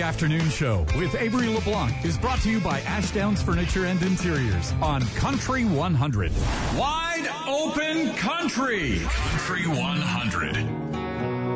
Afternoon Show with Avery LeBlanc is brought to you by Ashdowns Furniture and Interiors on Country 100. Wide Open Country. Country 100.